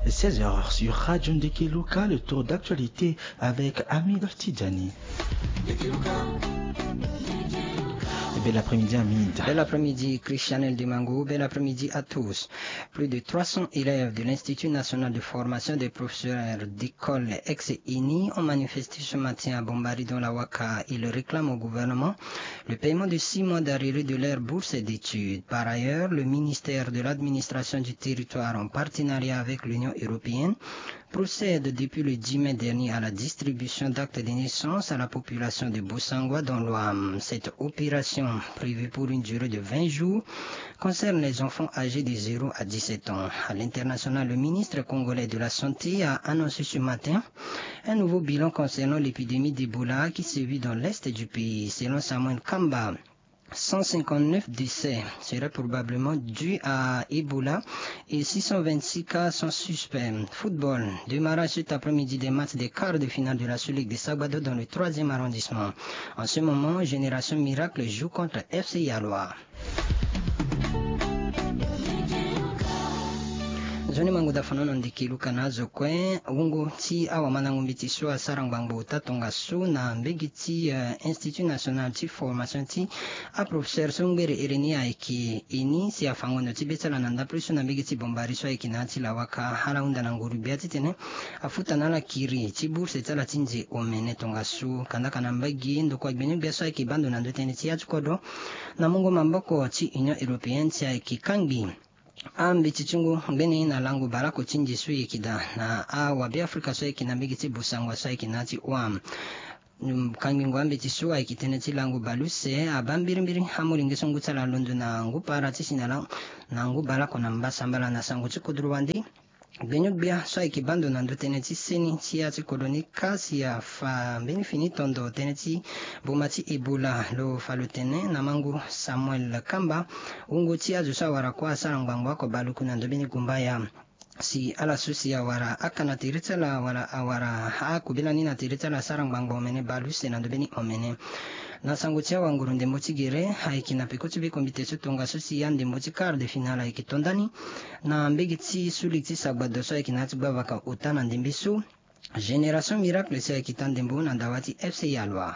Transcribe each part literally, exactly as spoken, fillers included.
seize heures sur Radio Ndekeluka, le tour d'actualité avec Hamid Tidjani. Bel après-midi Hamid. Bel après-midi Christianel Dimango, bel après-midi à tous. Plus de trois cents élèves de l'Institut national de formation des professeurs d'école ex-I N I ont manifesté ce matin à Bombari dans la Waka. Ils réclament au gouvernement le paiement de six mois d'arrêt de leur bourse d'études. Par ailleurs, le ministère de l'administration du territoire en partenariat avec l'Union européenne procède depuis le dix mai dernier à la distribution d'actes de naissance à la population de Boussangwa dans l'Ouam. Cette opération, prévue pour une durée de vingt jours, concerne les enfants âgés de zéro à dix-sept ans. À l'international, le ministre congolais de la Santé a annoncé ce matin un nouveau bilan concernant l'épidémie d'Ebola qui sévit dans l'est du pays. Selon Samuel Kamba, cent cinquante-neuf décès seraient probablement dus à Ebola et six cent vingt-six cas sont suspects. Football, démarrage cet après-midi des matchs des quarts de finale de la Ligue de Sabado dans le troisième arrondissement. En ce moment, Génération Miracle joue contre F C Yaloa. Zoni manguda fanono Ndekeluka nazo kwen ungo ti awa manangu mbiti so asarang bangbo tatonga so na mbegi ti uh, Institut National ti Formation ti a professeur Songbere Ireni aiki ini si afangono ti betala nanda priso na mbegi ti Bombari so aiki na ti lawaka hala unda na nguru biati tene afuta nala kiri ti bourse tala tinje omene tonga so kandaka na mbegi ndoko agbeni biaso aiki bando na ndotene ti atukodo na mungo mamboko ti Union Européenne ti aiki kangi ambi chichungu mbeni na langu barako chinji sui kida na awa bi Afrika so ikina mbigiti busangwa so ikina ti wam kangi ngwambe chisua ikitene ti langu baluse abambiri mbiri hamuri ngesongu tsala londo na ngu para tisinala na ngu barako na mbasambala na sangu chikudruwandi Benyo bia so ikibando na ndo teneti seni ti ati koloni kasi ya fa beni fini tondo teneti bomati Ebola lo falutene na mangu Samuel Kamba ungo ti azu sa wara kwa asara ngbango ako baluku na ndo beni gumbaya si ala susi ya wara akana tiritala wara awara akubila ni na tiritala asara ngbango omene baluse na ndo beni omene na sangu tia wanguru ndembo tigere haiki na pekoti be kombite so tonga so si ya ndembo ti quart de finale haiki tondani na mbegi ti suli ti sagbado so haiki na ti gbavaka ota na ndembe so Génération Miracle si haiki ta ndembo na ndawa ti F C Yaloa.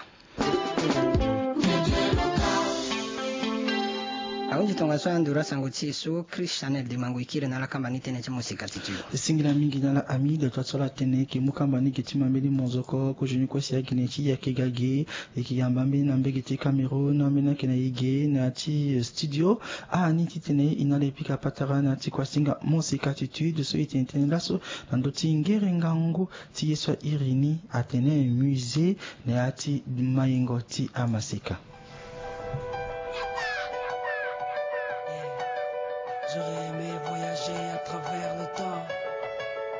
Aunji tonga so andura sangu ti so Christianel Dimango ikire na la kamba ni tene ti musika titu. Singila mingi na la ami de twatsola tene ke mukamba ni ke ti mambeli monzoko ko jeni ko si agine ti ya ke gage e ki yamba mbi na mbegi ti Cameroon na mena ke na ige na ti studio a ni ti tene ina le pika patara na ti kwa singa musika titu de so ite tene laso na ndo ti ngere ngango ti yeso irini atene musée na ati mayengo ti amasika. J'aurais aimé voyager à travers le temps.